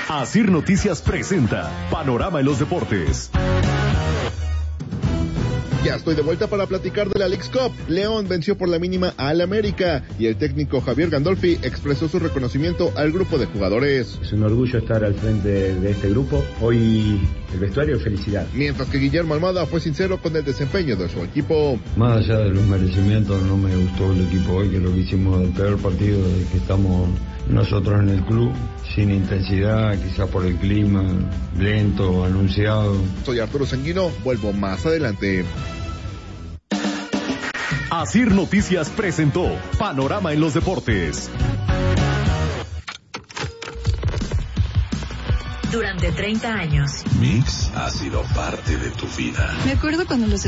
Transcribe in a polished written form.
Asir Noticias presenta Panorama en los Deportes. Ya estoy de vuelta para platicar de la Leagues Cup. León venció por la mínima al América y el técnico Javier Gandolfi expresó su reconocimiento al grupo de jugadores. Es un orgullo estar al frente de este grupo. Hoy el vestuario, felicidad. Mientras que Guillermo Almada fue sincero con el desempeño de su equipo. Más allá de los merecimientos, no me gustó el equipo hoy, que lo que hicimos el peor partido de que estamos nosotros en el club, sin intensidad, quizás por el clima, lento, anunciado. Soy Arturo Sanguino, vuelvo más adelante. Asir Noticias presentó Panorama en los Deportes. Durante 30 años. Mix ha sido parte de tu vida. Me acuerdo cuando los